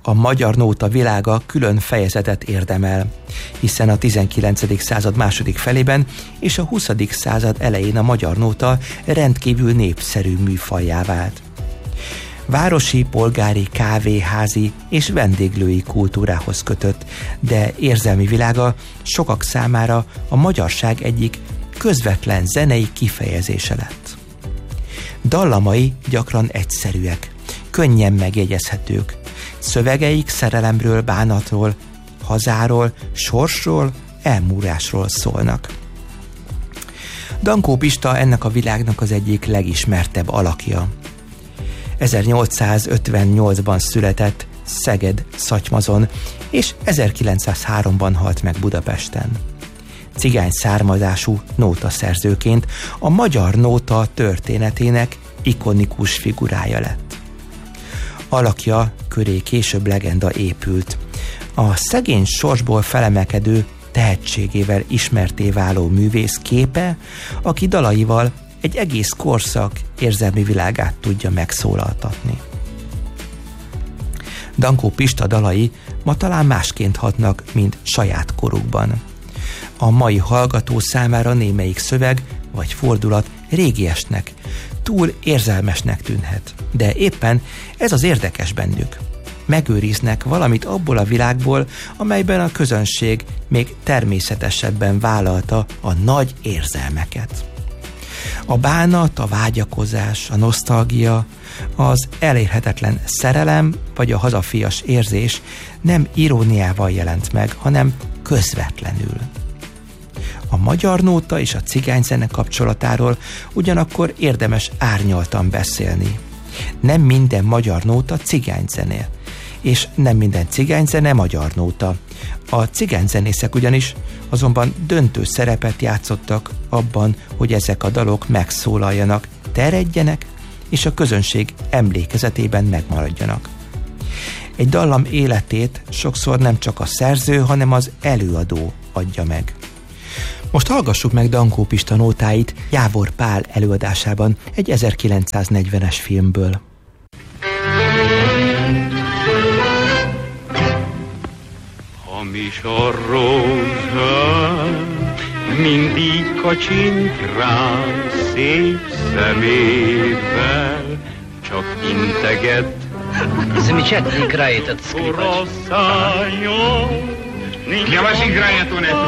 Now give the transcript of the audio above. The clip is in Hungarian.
A magyar nóta világa külön fejezetet érdemel, hiszen a 19. század második felében és a 20. század elején a magyar nóta rendkívül népszerű műfajjá vált. Városi, polgári, kávéházi és vendéglői kultúrához kötött, de érzelmi világa sokak számára a magyarság egyik közvetlen zenei kifejezése lett. Dallamai gyakran egyszerűek, könnyen megjegyezhetők. Szövegeik szerelemről, bánatról, hazáról, sorsról, elmúlásról szólnak. Dankó Pista ennek a világnak az egyik legismertebb alakja. 1858-ban született Szeged-Szatymazon, és 1903-ban halt meg Budapesten. Cigány származású nótaszerzőként a magyar nóta történetének ikonikus figurája lett. Alakja köré később legenda épült. A szegény sorsból felemelkedő tehetségével ismertté váló művész képe, aki dalaival egy egész korszak érzelmi világát tudja megszólaltatni. Dankó Pista dalai ma talán másként hatnak, mint saját korukban. A mai hallgató számára némelyik szöveg vagy fordulat régiesnek, túl érzelmesnek tűnhet, de éppen ez az érdekes bennük. Megőriznek valamit abból a világból, amelyben a közönség még természetesebben vállalta a nagy érzelmeket. A bánat, a vágyakozás, a nosztalgia, az elérhetetlen szerelem vagy a hazafias érzés nem iróniával jelent meg, hanem közvetlenül. A magyar nóta és a cigányzene kapcsolatáról ugyanakkor érdemes árnyaltan beszélni. Nem minden magyar nóta cigányzene, és nem minden cigányzene magyar nóta. A cigányzenészek ugyanis azonban döntő szerepet játszottak abban, hogy ezek a dalok megszólaljanak, terjedjenek, és a közönség emlékezetében megmaradjanak. Egy dallam életét sokszor nem csak a szerző, hanem az előadó adja meg. Most hallgassuk meg Dankó Pista nótáit Jávor Pál előadásában egy 1940-es filmből. Hamis a rózsa, mindig kacsint rám szép szemével, csak integet. Замечательно играет этот скрипач. Я вас играю,